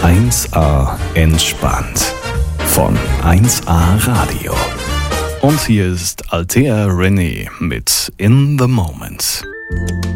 1A entspannt von 1A Radio. Und hier ist Althea René mit In the Moment.